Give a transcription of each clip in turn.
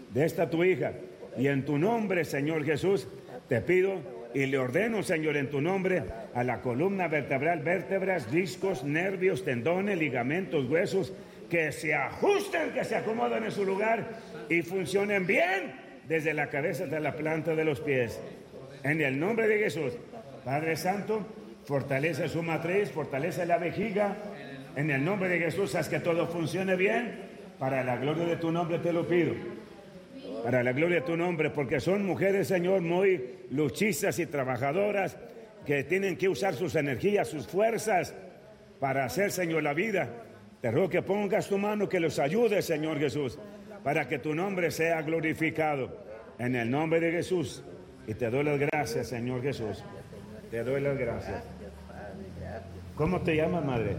de esta tu hija. Y en tu nombre, Señor Jesús, te pido y le ordeno, Señor, en tu nombre, a la columna vertebral, vértebras, discos, nervios, tendones, ligamentos, huesos, que se ajusten, que se acomoden en su lugar y funcionen bien desde la cabeza hasta la planta de los pies. En el nombre de Jesús, Padre Santo, fortalece su matriz, fortalece la vejiga. En el nombre de Jesús, haz que todo funcione bien. Para la gloria de tu nombre te lo pido. Para la gloria de tu nombre, porque son mujeres, Señor, muy luchistas y trabajadoras, que tienen que usar sus energías, sus fuerzas para hacer, Señor, la vida. Te ruego que pongas tu mano, que los ayude, Señor Jesús, para que tu nombre sea glorificado. En el nombre de Jesús. Y te doy las gracias, Señor Jesús. Te doy las gracias. ¿Cómo te llamas, madre?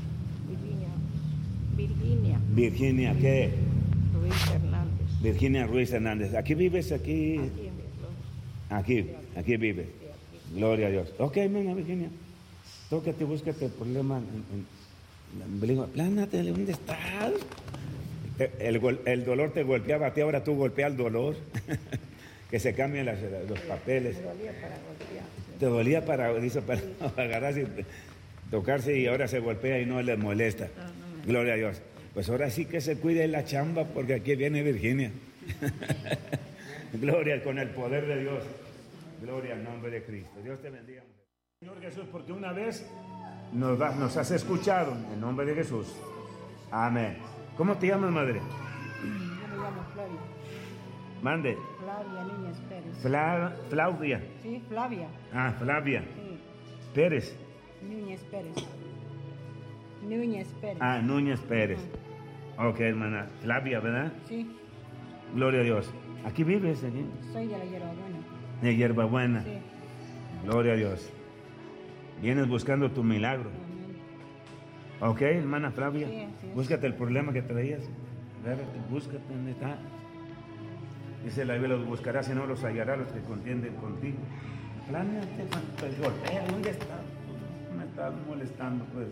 Virginia. Virginia, ¿qué? Ruiz Hernández. Virginia Ruiz Hernández. ¿Aquí vives? Aquí vives. Gloria a Dios. Ok, hermana Virginia. Tócate, búscate el problema. Plánate, ¿dónde estás? El dolor te golpeaba a ti, ahora tú golpeas el dolor. Que se cambien los papeles. Me dolía para golpear. Sí. Te dolía para agarrarse y tocarse, y ahora se golpea y no les molesta. No. Gloria a Dios. Pues ahora sí que se cuide la chamba, porque aquí viene Virginia. Gloria, con el poder de Dios. Gloria al nombre de Cristo. Dios te bendiga, mujer. Señor Jesús, porque una vez nos has escuchado, en el nombre de Jesús. Amén. ¿Cómo te llamas, madre? Yo me llamo Flavia. Mande. Flavia Núñez Pérez. Flavia. Sí, Flavia. Ah, Flavia. Sí. Pérez. Núñez Pérez. Núñez Pérez. Ah, Núñez Pérez. Ok, hermana. Flavia, ¿verdad? Sí. Gloria a Dios. ¿Aquí vives? Aquí? Soy de la Hierbabuena. De Hierbabuena. Sí. Gloria a Dios. Vienes buscando tu milagro. Amén. Ok, hermana Flavia. Sí, sí. Búscate el problema que traías. Búscate dónde está. Dice la Biblia, los buscarás y no los hallarás los que contienden contigo. Plánate, pues golpea, ¿dónde está? Me estás molestando, pues.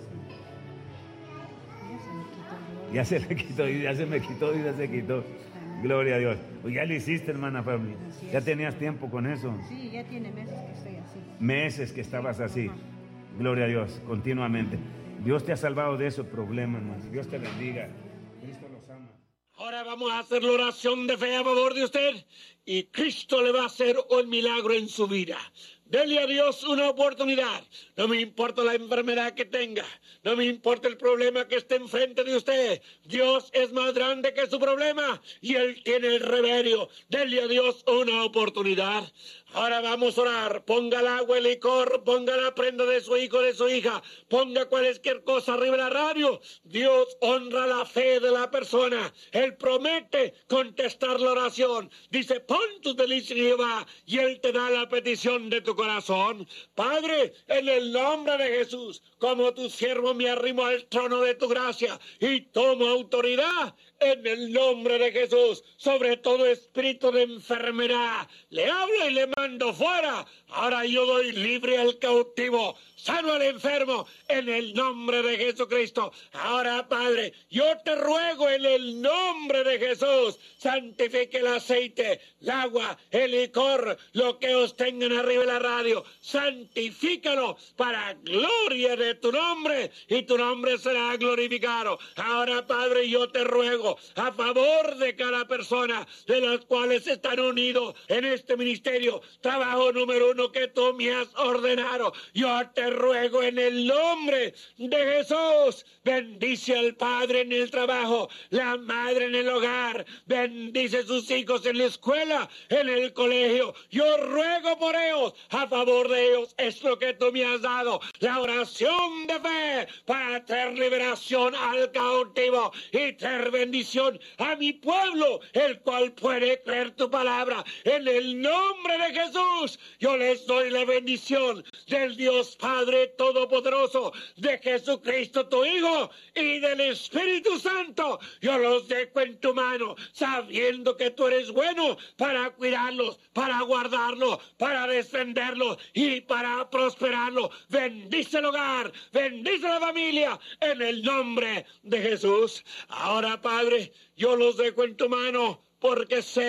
Ya se me quitó el dolor. Ya se me quitó y ya se quitó. Gloria a Dios. Pues ya lo hiciste, hermana Flavia. Así Ya es. tenías tiempo con eso. Sí, ya tiene meses que estoy así. Meses que estabas así. Ajá. Gloria a Dios, continuamente. Dios te ha salvado de esos problemas, hermano. Dios te bendiga. Cristo los ama. Ahora vamos a hacer la oración de fe a favor de usted y Cristo le va a hacer un milagro en su vida. Dele a Dios una oportunidad. No me importa la enfermedad que tenga. No me importa el problema que esté enfrente de usted. Dios es más grande que su problema y Él tiene el remedio. Dele a Dios una oportunidad. Ahora vamos a orar. Ponga el agua, el licor, ponga la prenda de su hijo, de su hija. Ponga cualquier cosa arriba de la radio. Dios honra la fe de la persona. Él promete contestar la oración. Dice, pon tus delicias en Jehová y Él te da la petición de tu corazón. Padre, en el nombre de Jesús, como tu siervo me arrimo al trono de tu gracia y tomo autoridad en el nombre de Jesús sobre todo espíritu de enfermedad. Le hablo y le mando fuera. Ahora yo doy libre al cautivo, sano al enfermo, en el nombre de Jesucristo. Ahora, Padre, yo te ruego en el nombre de Jesús, santifique el aceite, el agua, el licor, lo que os tengan arriba de la radio, santifícalo para gloria de tu nombre y tu nombre será glorificado. Ahora, Padre, yo te ruego a favor de cada persona de las cuales están unidos en este ministerio, trabajo número 1 que tú me has ordenado. Yo te ruego en el nombre de Jesús, bendice al padre en el trabajo, la madre en el hogar, bendice a sus hijos en la escuela, en el colegio. Yo ruego por ellos, a favor de ellos, es lo que tú me has dado, la oración de fe para traer liberación al cautivo y traer bendición a mi pueblo, el cual puede creer tu palabra. En el nombre de Jesús, yo les doy la bendición del Dios Padre Todopoderoso, de Jesucristo tu Hijo y del Espíritu Santo. Yo los dejo en tu mano, sabiendo que tú eres bueno para cuidarlos, para guardarlos, para defenderlos y para prosperarlos. Bendice el hogar, bendice la familia, en el nombre de Jesús. Ahora, Padre, yo los dejo en tu mano, porque sé